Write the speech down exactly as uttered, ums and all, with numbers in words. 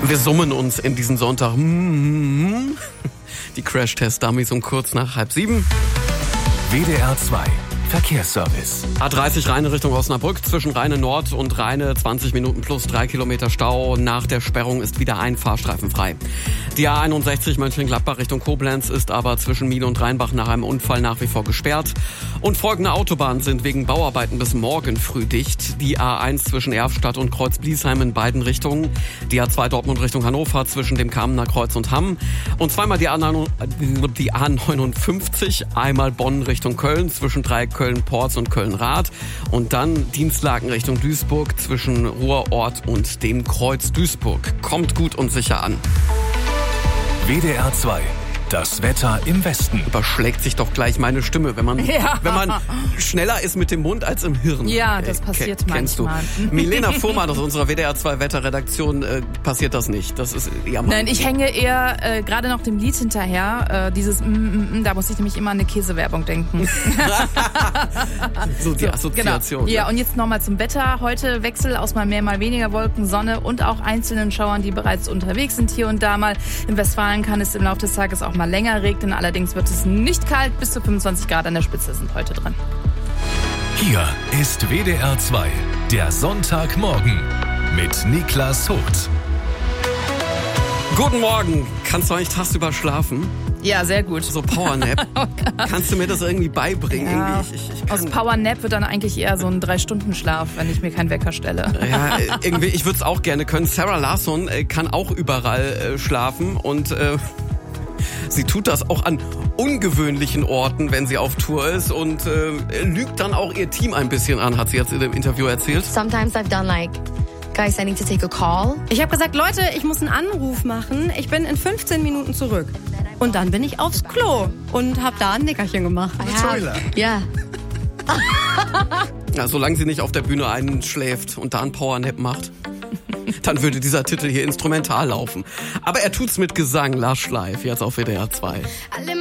Wir summen uns in diesen Sonntag. Die Crash-Test-Dummies um kurz nach halb sieben. W D R zwei Verkehrsservice. A dreißig Rheine Richtung Osnabrück, zwischen Rheine Nord und Rheine zwanzig Minuten plus drei Kilometer Stau. Nach der Sperrung ist wieder ein Fahrstreifen frei. Die A einundsechzig Mönchengladbach Richtung Koblenz ist aber zwischen Miel und Rheinbach nach einem Unfall nach wie vor gesperrt. Und folgende Autobahnen sind wegen Bauarbeiten bis morgen früh dicht. Die A eins zwischen Erfstadt und Kreuz-Bliesheim in beiden Richtungen. Die A zwei Dortmund Richtung Hannover zwischen dem Kamener Kreuz und Hamm. Und zweimal die A neunundfünfzig, einmal Bonn Richtung Köln zwischen Dreieck Köln-Porz und Köln-Rath und dann Dienstlaken Richtung Duisburg zwischen Ruhrort und dem Kreuz Duisburg. Kommt gut und sicher an. W D R zwei. Das Wetter im Westen. Überschlägt sich doch gleich meine Stimme, wenn man, ja. wenn man schneller ist mit dem Mund als im Hirn. Ja, das äh, passiert ke- kennst manchmal. Du. Milena Fuhrmann aus unserer W D R zwei Wetterredaktion, äh, passiert das nicht. Das ist eher Nein, ich hänge eher äh, gerade noch dem Lied hinterher. Äh, dieses mm, mm, mm, da muss ich nämlich immer an eine Käsewerbung denken. so die so, Assoziation. Genau. Ja, und jetzt nochmal zum Wetter. Heute Wechsel aus mal mehr, mal weniger Wolken, Sonne und auch einzelnen Schauern, die bereits unterwegs sind hier und da mal. In Westfalen kann es im Laufe des Tages auch mal länger regnen. Allerdings wird es nicht kalt. Bis zu fünfundzwanzig Grad an der Spitze sind heute drin. Hier ist W D R zwei, der Sonntagmorgen mit Niklas Vogt. Guten Morgen. Kannst du eigentlich tagsüber schlafen? Ja, sehr gut. So Powernap. Oh Kannst du mir das irgendwie beibringen? Ja, irgendwie? Ich, ich, ich aus Powernap wird dann eigentlich eher so ein Drei-Stunden-Schlaf, wenn ich mir keinen Wecker stelle. Ja, irgendwie, ich würde es auch gerne können. Sarah Larsson äh, kann auch überall äh, schlafen und äh, sie tut das auch an ungewöhnlichen Orten, wenn sie auf Tour ist und äh, lügt dann auch ihr Team ein bisschen an, hat sie jetzt in dem Interview erzählt. Sometimes I've done like, guys, I need to take a call. Ich habe gesagt, Leute, ich muss einen Anruf machen. Ich bin in fünfzehn Minuten zurück. Und dann bin ich aufs Klo und habe da ein Nickerchen gemacht. Ja. Yeah. Ja, solange sie nicht auf der Bühne einschläft und da einen Powernap macht, dann würde dieser Titel hier instrumental laufen. Aber er tut's mit Gesang, Lush Live, jetzt auf W D R zwei.